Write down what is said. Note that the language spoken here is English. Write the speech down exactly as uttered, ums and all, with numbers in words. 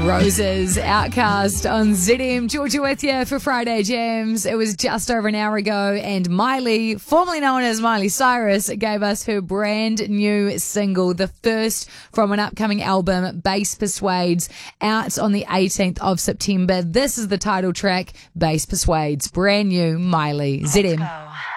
Roses, Outcast on Z M. Georgia with you for Friday Jams. It was just over an hour ago, and Miley, formerly known as Miley Cyrus, gave us her brand new single, the first from an upcoming album, Bass Persuades, out on the eighteenth of September. This is the title track, Bass Persuades. Brand new Miley. Z M.